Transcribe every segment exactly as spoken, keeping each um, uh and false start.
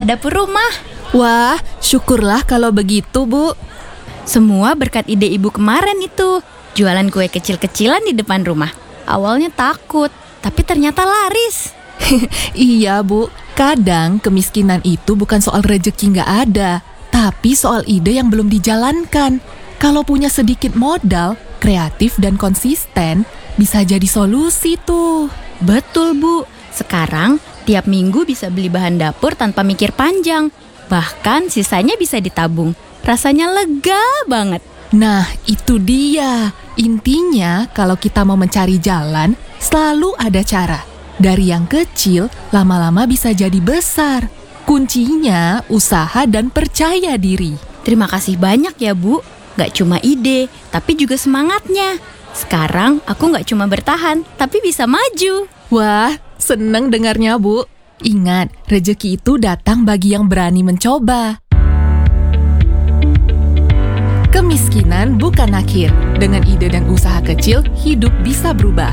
dapur rumah. Wah, syukurlah kalau begitu, Bu. Semua berkat ide ibu kemarin itu. Jualan kue kecil-kecilan di depan rumah. Awalnya takut, tapi ternyata laris. Iya, Bu. Kadang kemiskinan itu bukan soal rejeki nggak ada, tapi soal ide yang belum dijalankan. Kalau punya sedikit modal, kreatif dan konsisten, bisa jadi solusi tuh. Betul, Bu. Sekarang, tiap minggu bisa beli bahan dapur tanpa mikir panjang. Bahkan sisanya bisa ditabung. Rasanya lega banget. Nah, itu dia. Intinya, kalau kita mau mencari jalan, selalu ada cara. Dari yang kecil, lama-lama bisa jadi besar. Kuncinya, usaha dan percaya diri. Terima kasih banyak ya, Bu. Gak cuma ide, tapi juga semangatnya. Sekarang, aku gak cuma bertahan, tapi bisa maju. Wah, seneng dengarnya, Bu. Ingat, rezeki itu datang bagi yang berani mencoba. Kemiskinan bukan akhir. Dengan ide dan usaha kecil, hidup bisa berubah.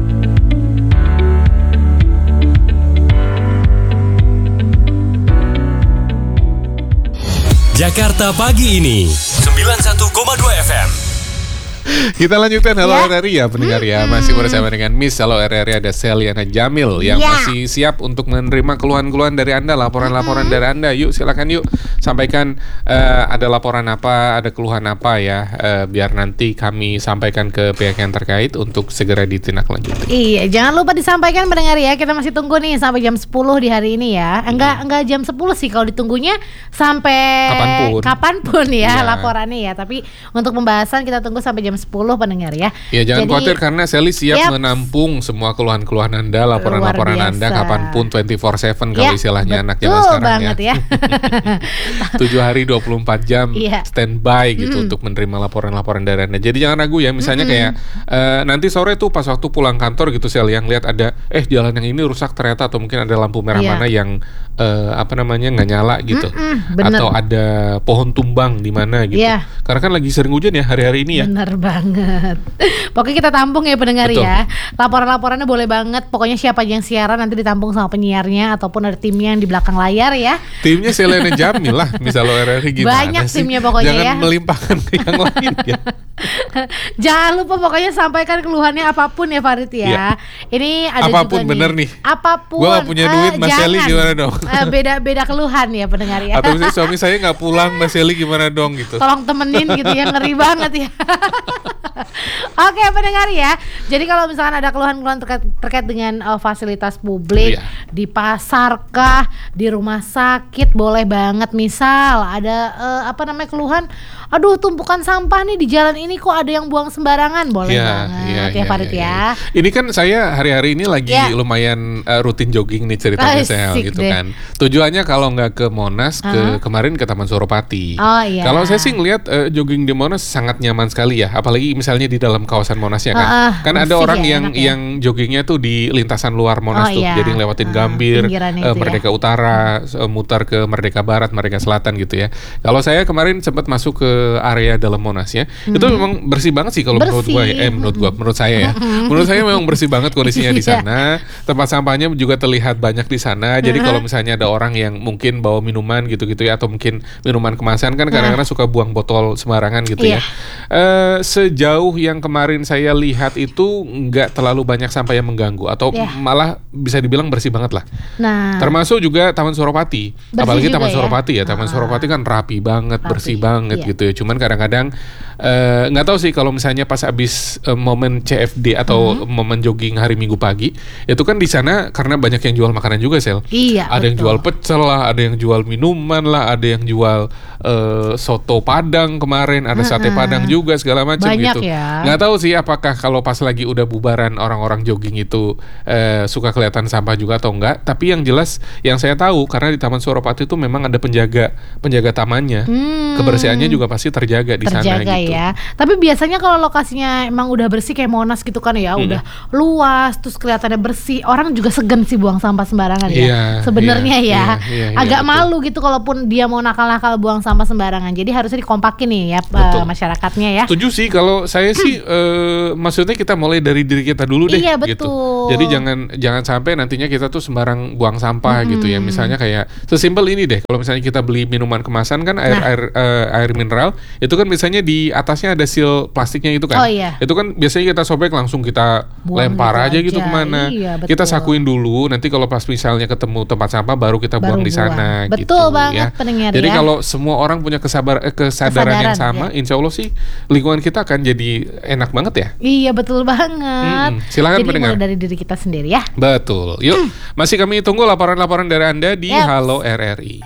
Jakarta Pagi ini sembilan puluh satu koma dua F M. Kita lanjutkan Halo ya. R R I ya pendengar ya. Masih bersama dengan Miss Halo R R I, ada Seliana Jamil yang ya. masih siap untuk menerima keluhan-keluhan dari Anda, laporan-laporan dari Anda. Yuk silakan yuk sampaikan uh, ada laporan apa, ada keluhan apa ya, uh, biar nanti kami sampaikan ke pihak yang terkait untuk segera ditindaklanjuti. Iya, jangan lupa disampaikan pendengar ya. Kita masih tunggu nih sampai jam sepuluh di hari ini ya. Enggak Hmm. enggak jam sepuluh sih, kalau ditunggunya sampai Kapanpun. kapanpun ya, Ya. laporannya ya. Tapi untuk pembahasan kita tunggu sampai jam sepuluh pendengar ya. Ya jangan Jadi, khawatir karena Sally siap Yap. menampung semua keluhan-keluhan Anda, laporan-laporan Luar Anda biasa. kapanpun dua puluh empat tujuh kalau Ya, istilahnya anak betul zaman sekarang banget ya. tujuh hari dua puluh empat jam Iya. standby gitu Mm. untuk menerima laporan-laporan dari Anda. Jadi jangan ragu ya, misalnya Mm-mm. kayak eh, nanti sore tuh pas waktu pulang kantor gitu Sel, yang lihat ada eh jalan yang ini rusak ternyata, atau mungkin ada lampu merah Iya. mana yang eh, apa namanya nggak nyala gitu. Mm-mm, bener. Atau ada pohon tumbang di mana gitu. Iya. Karena kan lagi sering hujan ya hari-hari ini ya. Bener banget. Pokoknya kita tampung ya pendengar Betul. ya. Laporan-laporannya boleh banget. Pokoknya siapa aja yang siaran nanti ditampung sama penyiarnya ataupun ada timnya yang di belakang layar ya. Timnya Seliana Jamil lah, misalnya R R I gimana Banyak sih? timnya pokoknya Jangan ya. melimpahkan ke yang lain ya. Jangan lupa pokoknya sampaikan keluhannya apapun ya Farid ya. Iya. Ini ada Apapun, juga bener nih. Apapun. Gua gak punya eh, duit, Mas Sally jangan. gimana dong? Eh, beda-beda keluhan ya pendengar ya. Atau misalnya suami saya nggak pulang, Mbak Sally gimana dong gitu. Tolong temenin gitu ya, ngeri banget ya. Oke pendengar ya. Jadi kalau misalkan ada keluhan-keluhan terkait, terkait dengan uh, fasilitas publik, Iya. di pasar kah, di rumah sakit, boleh banget. Misal ada uh, apa namanya keluhan, aduh tumpukan sampah nih di jalan ini kok ada yang buang sembarangan, boleh Iya, banget iya, ya iya, Farid iya, ya. iya. Ini kan saya hari-hari ini lagi Ya. lumayan uh, rutin jogging nih ceritanya Sel Asik gitu deh. kan. Tujuannya kalau nggak ke Monas, ke Uh-huh. kemarin ke Taman Suropati. Oh iya. Kalau saya sih ngelihat uh, jogging di Monas sangat nyaman sekali ya, apalagi misalnya di dalam kawasan Monasnya kan. Uh-uh, kan ada bersih orang ya, yang enak ya. yang joggingnya tuh di lintasan luar Monas Oh tuh. iya. Jadi ngelewatin Uh, Gambir, pinggirannya uh, itu ya. Merdeka Utara, uh, mutar ke Merdeka Barat, Merdeka Selatan gitu ya. Kalau saya kemarin sempat masuk ke area dalam Monasnya, itu memang bersih banget sih kalau menurut Bersih. gua ya. Eh menurut gua, menurut saya ya. Menurut saya memang bersih banget kondisinya di Iya. sana. Tempat sampahnya juga terlihat banyak di sana. Jadi kalau misalnya ada orang yang mungkin bawa minuman gitu-gitu ya, atau mungkin minuman kemasan kan kadang-kadang suka buang botol sembarangan gitu Iya. ya. Eh, sejauh yang kemarin saya lihat itu nggak terlalu banyak sampah yang mengganggu, atau Iya. malah bisa dibilang bersih banget lah. Nah, Termasuk juga Taman Suropati. Bersih Apalagi juga Taman ya? Suropati ya. Taman Ah. Suropati kan rapi banget, Rapi, bersih banget iya. gitu ya. Cuman kadang-kadang eh, nggak tahu sih kalau misalnya pas abis eh, momen C F D atau Hmm. momen jogging hari Minggu pagi, itu kan di sana karena banyak yang jual makanan juga Sel. iya. Ada yang betul. jual pecel lah, ada yang jual minuman lah, ada yang jual eh, soto Padang kemarin, ada sate Mm-mm. Padang juga segala macam Banyak gitu. ya. Nggak tahu sih apakah kalau pas lagi udah bubaran orang-orang jogging itu eh, suka kelihatan sampah juga atau enggak. Tapi yang jelas yang saya tahu karena di Taman Suropati itu memang ada penjaga penjaga tamannya. Hmm. Kebersihannya juga pasti terjaga di sana Terjaga gitu. ya. Tapi biasanya kalau lokasinya emang udah bersih kayak Monas gitu kan ya, Hmm. udah luas terus kelihatannya bersih, orang juga segan sih buang sampah sembarangan ya. Iya, Sebenarnya iya, ya. iya, iya, iya, Agak betul. malu gitu kalaupun dia mau nakal-nakal buang sampah sembarangan. Jadi harusnya dikompakin nih ya Betul. eh, masyarakatnya ya. Setuju sih kalau saya sih eh, maksudnya kita mulai dari diri kita dulu deh. Iya, Gitu. betul. Jadi jangan jangan sampai nantinya kita tuh sembarang buang sampah gitu ya. Misalnya kayak sesimpel ini deh. Kalau misalnya kita beli minuman kemasan kan air Nah. air eh, air mineral itu kan biasanya di atasnya ada seal plastiknya itu kan. Oh, iya. Itu kan biasanya kita sobek langsung kita Buang lempar gitu aja gitu aja. kemana. Iya, betul. Kita sakuin dulu. Nanti kalau pas misalnya ketemu tempat sampah baru kita Baru buang di sana. buang. Gitu, Betul banget, ya. pendengar Jadi ya. kalau semua orang punya kesabar eh, kesadaran, yang Kesadaran, sama, ya. insya Allah sih lingkungan kita akan jadi enak banget ya. Iya, betul banget. Mm-mm. Silakan Jadi pendengar. mulai dari diri kita sendiri ya. Betul. Yuk, masih kami tunggu laporan-laporan dari Anda di Yes. Halo R R I.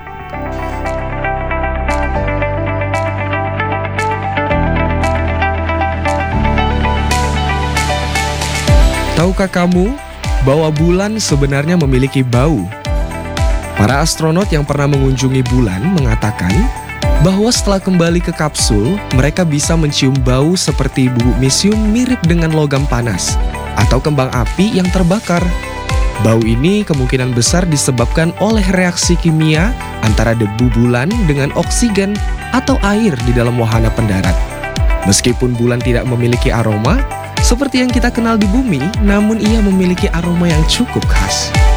Tahukah kamu bahwa bulan sebenarnya memiliki bau? Para astronot yang pernah mengunjungi bulan mengatakan bahwa setelah kembali ke kapsul, mereka bisa mencium bau seperti bubuk mesium mirip dengan logam panas atau kembang api yang terbakar. Bau ini kemungkinan besar disebabkan oleh reaksi kimia antara debu bulan dengan oksigen atau air di dalam wahana pendarat. Meskipun bulan tidak memiliki aroma seperti yang kita kenal di bumi, namun ia memiliki aroma yang cukup khas.